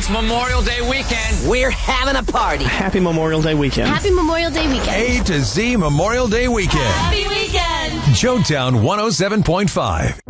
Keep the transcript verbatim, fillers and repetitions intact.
It's Memorial Day weekend. We're having a party. Happy Memorial Day weekend. Happy Memorial Day weekend. A to Z Memorial Day weekend. Happy weekend. Joetown one oh seven point five.